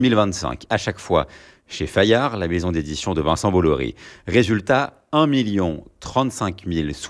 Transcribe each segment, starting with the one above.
2025, à chaque fois chez Fayard, la maison d'édition de Vincent Bolloré. Résultat, 1 035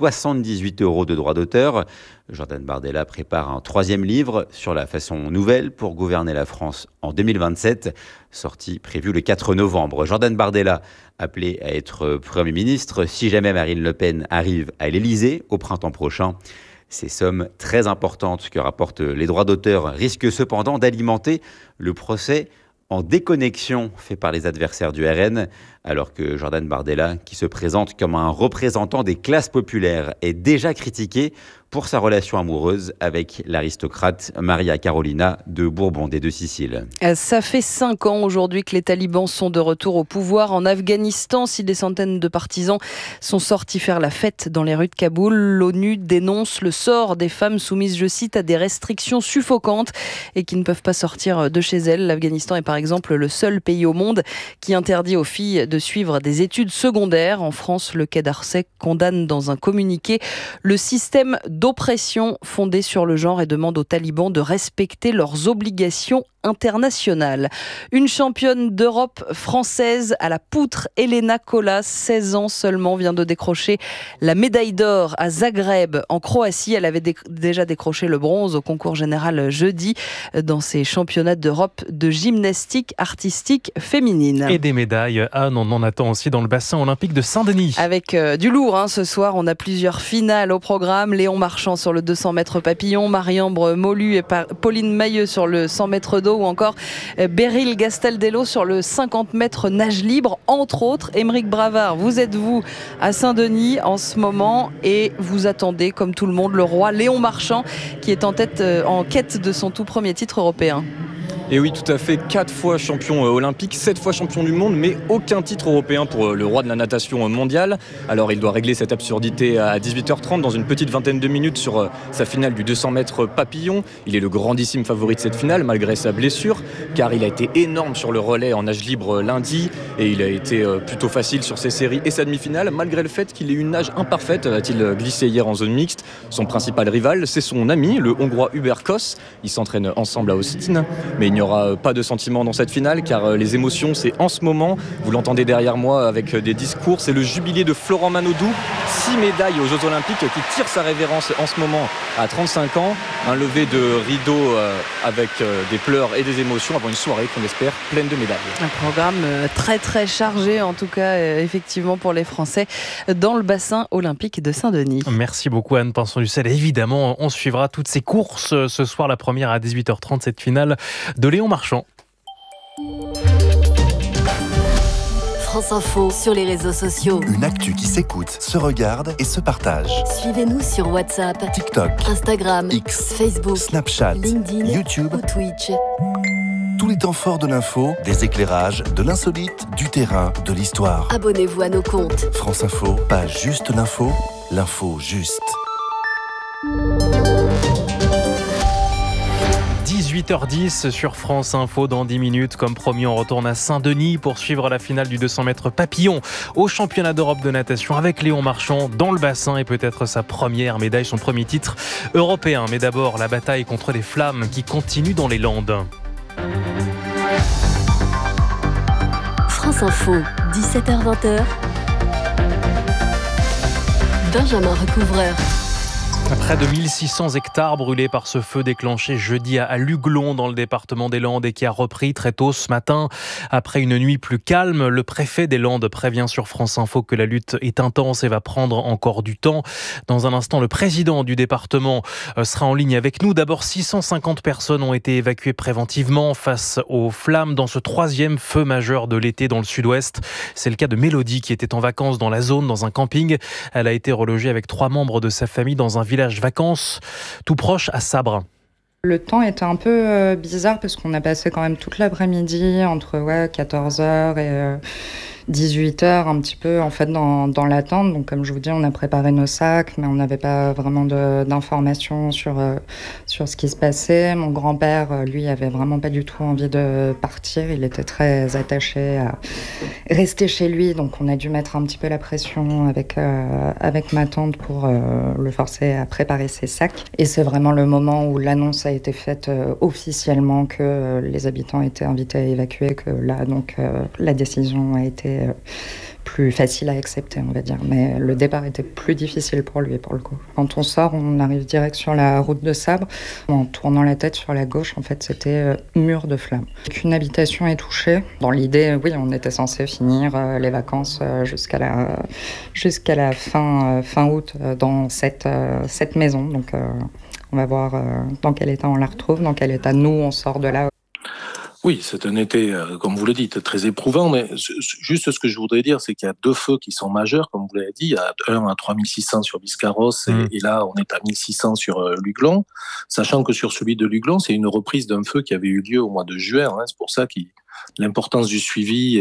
078 € de droits d'auteur. Jordan Bardella prépare un 3e livre sur la façon nouvelle pour gouverner la France en 2027, sortie prévue le 4 novembre. Jordan Bardella, appelé à être Premier ministre si jamais Marine Le Pen arrive à l'Élysée au printemps prochain. Ces sommes très importantes que rapportent les droits d'auteur risquent cependant d'alimenter le procès en déconnexion fait par les adversaires du RN, alors que Jordan Bardella, qui se présente comme un représentant des classes populaires, est déjà critiqué pour sa relation amoureuse avec l'aristocrate Maria Carolina de Bourbon de Sicile. Ça fait 5 ans aujourd'hui que les talibans sont de retour au pouvoir en Afghanistan. Si des centaines de partisans sont sortis faire la fête dans les rues de Kaboul, l'ONU dénonce le sort des femmes soumises, je cite, à des restrictions suffocantes et qui ne peuvent pas sortir de chez elles. L'Afghanistan est par exemple le seul pays au monde qui interdit aux filles de suivre des études secondaires. En France, le Quai d'Orsay condamne dans un communiqué le système d'oppression fondée sur le genre et demande aux talibans de respecter leurs obligations internationales. Une championne d'Europe française à la poutre, Elena Kolas, 16 ans seulement, vient de décrocher la médaille d'or à Zagreb, en Croatie. Elle avait déjà décroché le bronze au concours général jeudi dans ces championnats d'Europe de gymnastique artistique féminine. Et des médailles, Anne, on en attend aussi dans le bassin olympique de Saint-Denis. Avec du lourd, ce soir, on a plusieurs finales au programme. Léon Marchand sur le 200 mètres papillon, Marie-Ambre Molu et Pauline Mailleux sur le 100 mètres d'eau, ou encore Beryl Gastaldello sur le 50 mètres nage libre, entre autres. Émeric Bravard, vous êtes à Saint-Denis en ce moment et vous attendez, comme tout le monde, le roi Léon Marchand qui est en quête de son tout premier titre européen. Et oui, tout à fait, 4 fois champion olympique, 7 fois champion du monde, mais aucun titre européen pour le roi de la natation mondiale. Alors il doit régler cette absurdité à 18h30 dans une petite vingtaine de minutes sur sa finale du 200 mètres papillon. Il est le grandissime favori de cette finale malgré sa blessure, car il a été énorme sur le relais en nage libre lundi et il a été plutôt facile sur ses séries et sa demi-finale, malgré le fait qu'il ait une nage imparfaite, a-t-il glissé hier en zone mixte. Son principal rival, c'est son ami, le Hongrois Hubert Kos. Ils s'entraînent ensemble à Austin, mais il n'y aura pas de sentiment dans cette finale car les émotions, c'est en ce moment, vous l'entendez derrière moi avec des discours, c'est le jubilé de Florent Manodou, 6 médailles aux Jeux Olympiques, qui tire sa révérence en ce moment à 35 ans, un lever de rideau avec des pleurs et des émotions avant une soirée qu'on espère pleine de médailles. Un programme très très chargé en tout cas effectivement pour les Français dans le bassin olympique de Saint-Denis. Merci beaucoup Anne Pinson-Ducel. Évidemment, on suivra toutes ces courses ce soir, la première à 18h30, cette finale de Léon Marchand. France Info sur les réseaux sociaux. Une actu qui s'écoute, se regarde et se partage. Suivez-nous sur WhatsApp, TikTok, Instagram, X, Facebook, Snapchat, LinkedIn, YouTube ou Twitch. Tous les temps forts de l'info, des éclairages, de l'insolite, du terrain, de l'histoire. Abonnez-vous à nos comptes. France Info, pas juste l'info juste. 18h10 sur France Info. Dans 10 minutes, comme promis, on retourne à Saint-Denis pour suivre la finale du 200 mètres papillon au championnat d'Europe de natation avec Léon Marchand dans le bassin et peut-être sa première médaille, son premier titre européen. Mais d'abord, la bataille contre les flammes qui continue dans les Landes. France Info, 17h-20h. Benjamin Recouvreur. Près de 1600 hectares brûlés par ce feu déclenché jeudi à Luglon dans le département des Landes et qui a repris très tôt ce matin. Après une nuit plus calme, le préfet des Landes prévient sur France Info que la lutte est intense et va prendre encore du temps. Dans un instant, le président du département sera en ligne avec nous. D'abord, 650 personnes ont été évacuées préventivement face aux flammes dans ce 3e feu majeur de l'été dans le sud-ouest. C'est le cas de Mélodie qui était en vacances dans la zone, dans un camping. Elle a été relogée avec 3 membres de sa famille dans un village vacances tout proche à Sabre. Le temps était un peu bizarre parce qu'on a passé quand même toute l'après-midi entre 14h 18 heures un petit peu en fait dans l'attente. Donc comme je vous dis, on a préparé nos sacs, mais on n'avait pas vraiment d'informations sur ce qui se passait. Mon grand-père, lui, avait vraiment pas du tout envie de partir. Il était très attaché à rester chez lui, donc on a dû mettre un petit peu la pression avec ma tante pour le forcer à préparer ses sacs. Et c'est vraiment le moment où l'annonce a été faite officiellement que les habitants étaient invités à évacuer, que là, donc, la décision a été plus facile à accepter, on va dire. Mais le départ était plus difficile pour lui, pour le coup. Quand on sort, on arrive direct sur la route de Sabre. En tournant la tête sur la gauche, en fait, c'était mur de flammes. Aucune habitation est touchée. Dans l'idée, oui, on était censé finir les vacances jusqu'à la fin août dans cette maison. Donc, on va voir dans quel état on la retrouve, dans quel état nous, on sort de là. Oui, c'est un été, comme vous le dites, très éprouvant, mais juste ce que je voudrais dire, c'est qu'il y a 2 feux qui sont majeurs, comme vous l'avez dit. Il y a un à 3600 sur Biscarrosse, et là, on est à 1600 sur Luglon, sachant que sur celui de Luglon, c'est une reprise d'un feu qui avait eu lieu au mois de juin. C'est pour ça que l'importance du suivi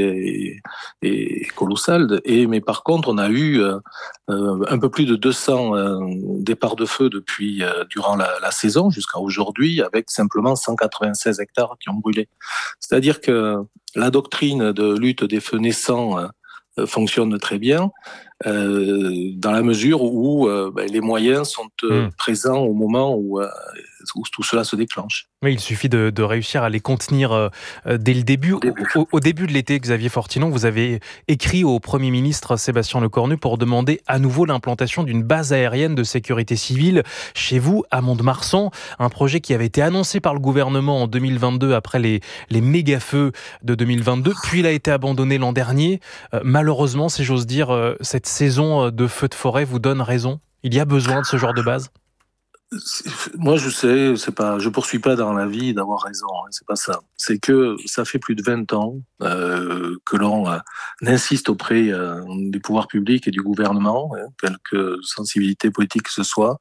est colossale. Mais par contre, on a eu un peu plus de 200 départs de feu durant la saison jusqu'à aujourd'hui, avec simplement 196 hectares qui ont brûlé. C'est-à-dire que la doctrine de lutte des feux naissants fonctionne très bien, dans la mesure où les moyens sont présents au moment où tout cela se déclenche. Oui, il suffit de réussir à les contenir dès le début. Au début de l'été, Xavier Fortinon, vous avez écrit au Premier ministre Sébastien Lecornu pour demander à nouveau l'implantation d'une base aérienne de sécurité civile chez vous, à Mont-de-Marsan. Un projet qui avait été annoncé par le gouvernement en 2022 après les méga-feux de 2022, puis il a été abandonné l'an dernier. Malheureusement, si j'ose dire, cette saison de feux de forêt vous donne raison. Il y a besoin de ce genre de base. Moi, je sais, je poursuis pas dans la vie d'avoir raison, c'est pas ça. C'est que ça fait plus de 20 ans que l'on insiste auprès des pouvoirs publics et du gouvernement, quelque sensibilité politique que ce soit,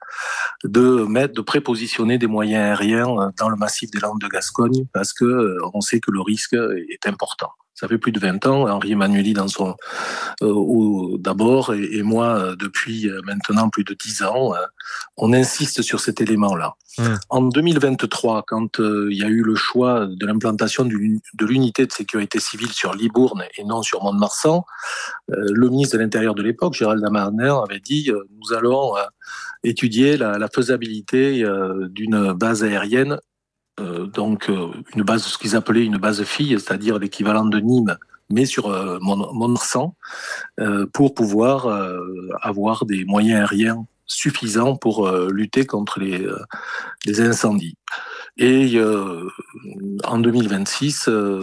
de prépositionner des moyens aériens dans le massif des Landes de Gascogne, parce que on sait que le risque est important. Ça fait plus de 20 ans, Henri Emmanuelli d'abord, et moi depuis maintenant plus de 10 ans, on insiste sur cet élément-là. En 2023, quand il y a eu le choix de l'implantation de l'unité de sécurité civile sur Libourne et non sur Mont-de-Marsan, le ministre de l'Intérieur de l'époque, Gérald Darmanin, avait dit nous allons étudier la faisabilité d'une base aérienne, donc une base, ce qu'ils appelaient une base fille, c'est-à-dire l'équivalent de Nîmes, mais sur Mont-de-Marsan, pour pouvoir avoir des moyens aériens suffisants pour lutter contre les incendies. Et en 2026,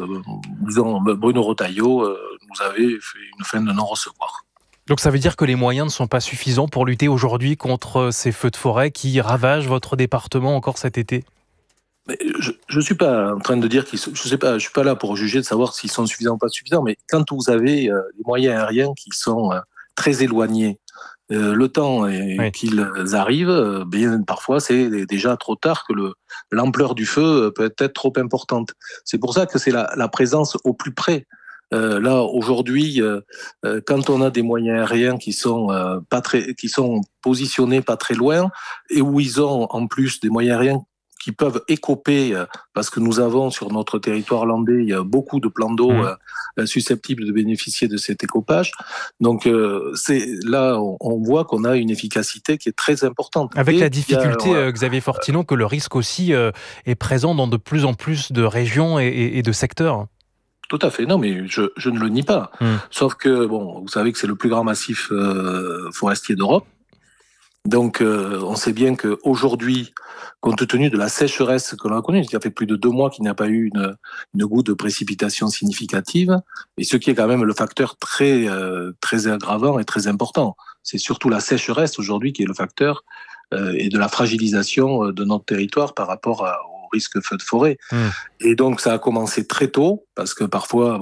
Bruno Retailleau nous avait fait une fin de non-recevoir. Donc ça veut dire que les moyens ne sont pas suffisants pour lutter aujourd'hui contre ces feux de forêt qui ravagent votre département encore cet été ? Mais je suis pas en train de dire je suis pas là pour juger de savoir s'ils sont suffisants ou pas suffisants, mais quand vous avez des moyens aériens qui sont très éloignés, le temps qu'ils arrivent, bien parfois c'est déjà trop tard, que l'ampleur du feu peut être trop importante. C'est pour ça que c'est la présence au plus près. Là aujourd'hui, quand on a des moyens aériens qui sont positionnés pas très loin, et où ils ont en plus des moyens aériens qui peuvent écoper, parce que nous avons sur notre territoire landais beaucoup de plans d'eau susceptibles de bénéficier de cet écopage. Donc là, on voit qu'on a une efficacité qui est très importante. Avec la difficulté, Xavier Fortinon, que le risque aussi est présent dans de plus en plus de régions et de secteurs. Tout à fait, non, mais je ne le nie pas. Sauf que, vous savez que c'est le plus grand massif forestier d'Europe. Donc, on sait bien qu'aujourd'hui, compte tenu de la sécheresse que l'on a connue, il y a fait plus de 2 mois qu'il n'y a pas eu une goutte de précipitation significative, et ce qui est quand même le facteur très aggravant et très important. C'est surtout la sécheresse aujourd'hui qui est le facteur et de la fragilisation de notre territoire par rapport au risque feu de forêt. Et donc, ça a commencé très tôt, parce que parfois,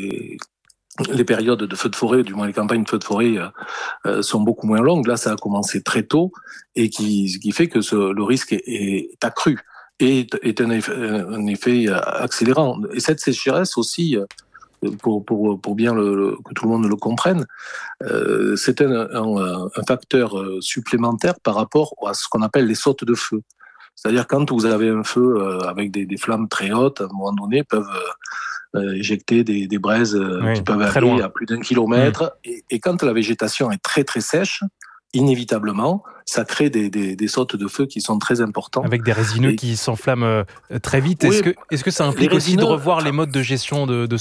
les périodes de feux de forêt, du moins les campagnes de feux de forêt, sont beaucoup moins longues. Là, ça a commencé très tôt, et qui fait que le risque est accru et est un effet accélérant. Et cette sécheresse aussi pour bien que tout le monde le comprenne, c'est un facteur supplémentaire par rapport à ce qu'on appelle les sautes de feu. C'est-à-dire quand vous avez un feu avec des flammes très hautes, à un moment donné, peuvent éjecter des braises qui peuvent aller à plus d'1 kilomètre. Et quand la végétation est très très sèche, inévitablement, ça crée des sautes de feu qui sont très importantes. Avec des résineux qui s'enflamment très vite. Oui, est-ce que ça implique aussi de revoir les modes de gestion de